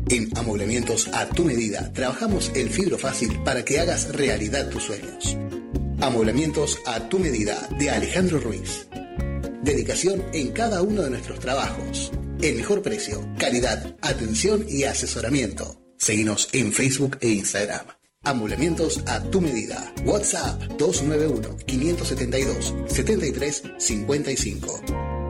En Amoblamientos a tu medida, trabajamos el fibro fácil para que hagas realidad tus sueños. Amoblamientos a tu medida, de Alejandro Ruiz. Dedicación en cada uno de nuestros trabajos. El mejor precio, calidad, atención y asesoramiento. Seguinos en Facebook e Instagram. Amoblamientos a tu medida. WhatsApp 291-572-7355.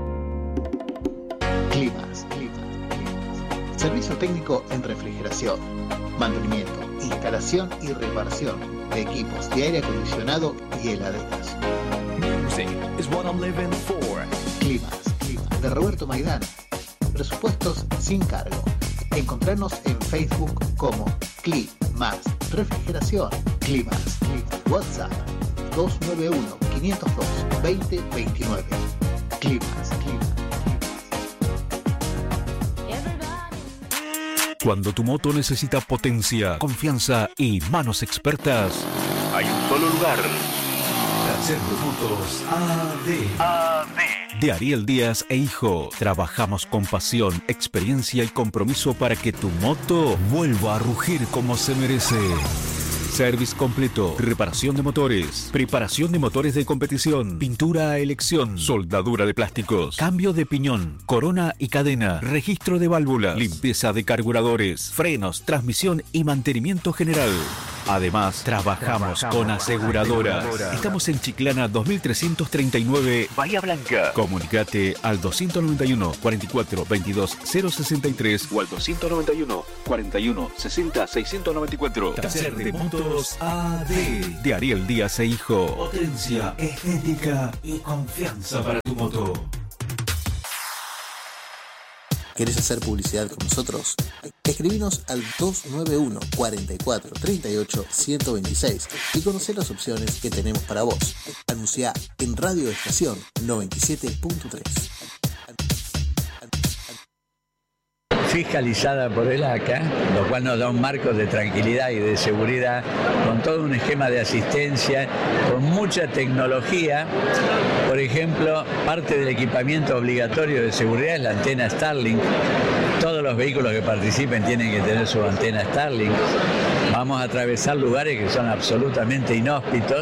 Climas. Servicio técnico en refrigeración, mantenimiento, instalación y reparación de equipos de aire acondicionado y heladeras. Music is what I'm living for. Climas, de Roberto Maidana. Presupuestos sin cargo. Encontrarnos en Facebook como Climas Refrigeración. Climas. WhatsApp 291-502-2029. Climas. Cuando tu moto necesita potencia, confianza y manos expertas, hay un solo lugar. Taller de Motos AD. De Ariel Díaz e Hijo. Trabajamos con pasión, experiencia y compromiso para que tu moto vuelva a rugir como se merece. Service completo, reparación de motores, preparación de motores de competición, pintura a elección, soldadura de plásticos, cambio de piñón, corona y cadena, registro de válvulas, limpieza de carburadores, frenos, transmisión y mantenimiento general. Además, trabajamos con aseguradoras. Estamos en Chiclana 2339, Bahía Blanca. Comunicate al 291 44 22 063 o al 291 41 60 694. Taller de Motos AD. De Ariel Díaz e Hijo. Potencia, estética y confianza para tu moto. ¿Querés hacer publicidad con nosotros? Escribinos al 291 44 38 126 y conocer las opciones que tenemos para vos. Anunciá en Radio Estación 97.3. Fiscalizada por el ACA, lo cual nos da un marco de tranquilidad y de seguridad, con todo un esquema de asistencia, con mucha tecnología. Por ejemplo, parte del equipamiento obligatorio de seguridad es la antena Starlink. Todos los vehículos que participen tienen que tener su antena Starlink. Vamos a atravesar lugares que son absolutamente inhóspitos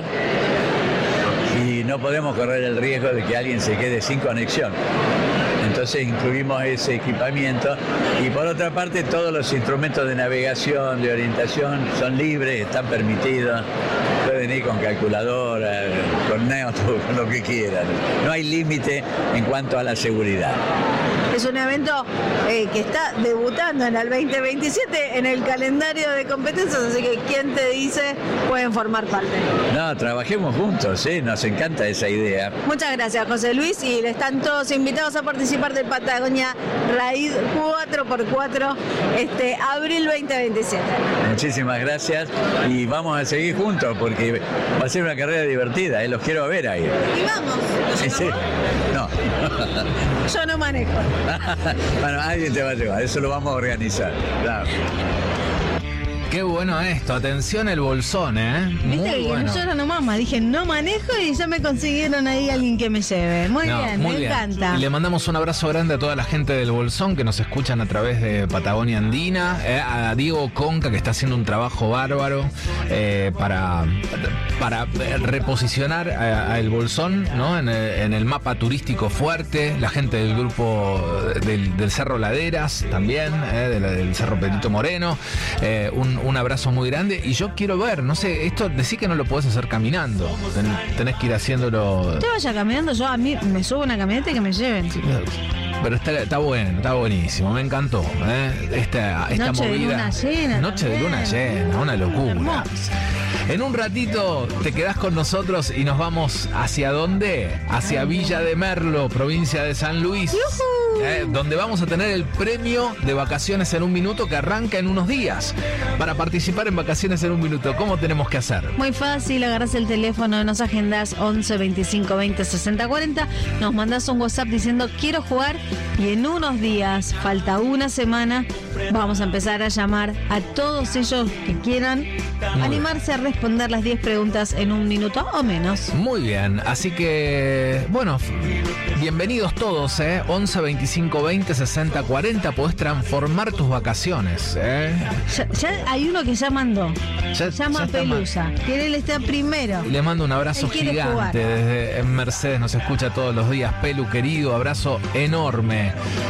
y no podemos correr el riesgo de que alguien se quede sin conexión. Entonces incluimos ese equipamiento y por otra parte todos los instrumentos de navegación, de orientación son libres, están permitidos, pueden ir con calculadora, con neutro, con lo que quieran. No hay límite en cuanto a la seguridad. Es un evento que está debutando en el 2027 en el calendario de competencias, así que quien te dice pueden formar parte. No, trabajemos juntos, nos encanta esa idea. Muchas gracias, José Luis, y están todos invitados a participar del Patagonia Raid 4x4 abril 2027. Muchísimas gracias y vamos a seguir juntos porque va a ser una carrera divertida, los quiero ver ahí. Y vamos. Sí. No. Yo no manejo. Bueno, alguien te va a llevar, eso lo vamos a organizar. Claro. Qué bueno esto, atención el bolsón, Muy ¿Viste que bueno. yo era no mamá? Dije no manejo y ya me consiguieron ahí alguien que me lleve. Muy bien, me encanta. Y le mandamos un abrazo grande a toda la gente del bolsón que nos escuchan a través de Patagonia Andina, a Diego Conca que está haciendo un trabajo bárbaro para reposicionar a el bolsón, ¿no? en el mapa turístico fuerte, la gente del grupo del Cerro Laderas también, del Cerro Pedrito Moreno, un abrazo muy grande y yo quiero ver, no sé, esto decís que no lo podés hacer caminando, tenés que ir haciéndolo. Te vaya caminando, yo a mí me subo una camioneta y que me lleven. Pero está bueno, está buenísimo, me encantó, esta noche movida. De luna llena. Noche de luna llena, una locura. Hermoso. En un ratito te quedás con nosotros y nos vamos ¿hacia dónde? Hacia Villa de Merlo, provincia de San Luis. Donde vamos a tener el premio de Vacaciones en un Minuto que arranca en unos días. Para participar en Vacaciones en un Minuto, ¿cómo tenemos que hacer? Muy fácil, agarrás el teléfono, nos agendás 11 25 20 60 40, nos mandás un WhatsApp diciendo quiero jugar y en unos días, falta una semana, vamos a empezar a llamar a todos ellos que quieran animarse a responder las 10 preguntas en un minuto o menos. Muy bien, así que, bueno, bienvenidos todos, 11 25 20 60 40, podés transformar tus vacaciones, Ya hay uno que ya mandó. Ya Llama está Pelusa, que él está primero. Le mando un abrazo Él quiere gigante jugar. desde Mercedes, nos escucha todos los días. Pelu, querido, abrazo enorme.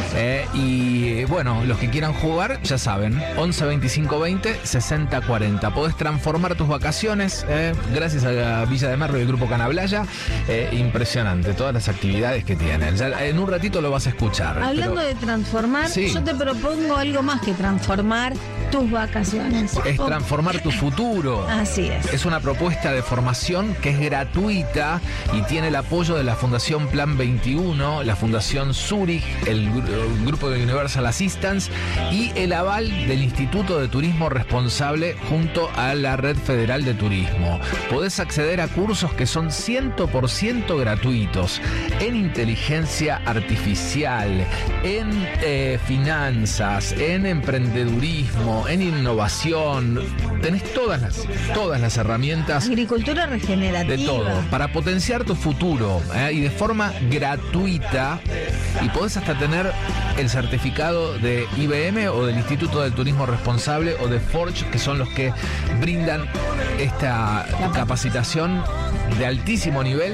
Y bueno, los que quieran jugar, ya saben, 11 25 20 60 40. Podés transformar tus vacaciones, gracias a la Villa de Merlo y el Grupo Canablaya. Impresionante, todas las actividades que tienen. Ya en un ratito lo vas a escuchar. Hablando de transformar, Sí. yo te propongo algo más que transformar tus vacaciones. Es transformar tu futuro. Así es. Es una propuesta de formación que es gratuita y tiene el apoyo de la Fundación Plan 21, la Fundación Zurich, el Grupo de Universal Assistance y el aval del Instituto de Turismo Responsable junto a la Red Federal de Turismo. Podés acceder a cursos que son 100% gratuitos en inteligencia artificial, en finanzas, en emprendedurismo, en innovación. Tenés todas las herramientas Agricultura regenerativa. de todo para potenciar tu futuro, y de forma gratuita, y podés hasta tener el certificado de IBM o del Instituto del Turismo Responsable o de Forge, que son los que brindan esta capacitación de altísimo nivel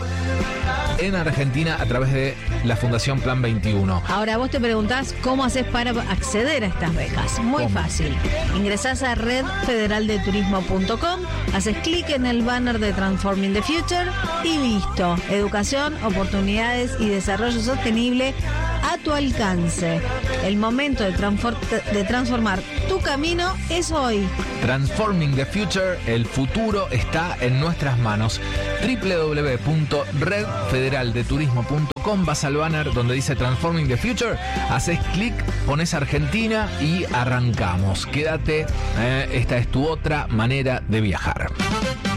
en Argentina a través de la Fundación Plan 21. Ahora vos te preguntás cómo haces para acceder a estas becas. Muy ¿Cómo? fácil. Ingresás a redfederaldeturismo.com, haces clic en el banner de Transforming the Future y listo. Educación, oportunidades y desarrollo sostenible a tu alcance. El momento de transformar tu camino es hoy. Transforming the Future, el futuro está en nuestras manos. www.redfederaldeturismo.com, vas al banner donde dice Transforming the Future, haces clic, pones Argentina y arrancamos. Quédate, esta es tu otra manera de viajar.